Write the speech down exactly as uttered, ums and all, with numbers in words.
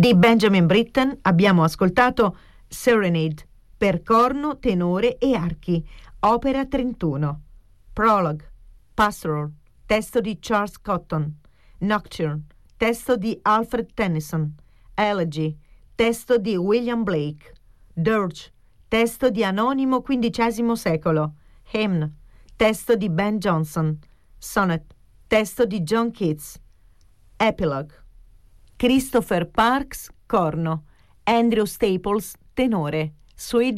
Di Benjamin Britten abbiamo ascoltato Serenade per corno, tenore e archi, opera trentuno. Prologue, Pastoral, testo di Charles Cotton. Nocturne, testo di Alfred Tennyson. Elegy, testo di William Blake. Dirge, testo di Anonimo quindicesimo secolo. Hymn, testo di Ben Jonson. Sonnet, testo di John Keats. Epilogue, Christopher Parks, corno. Andrew Staples, tenore. Swedish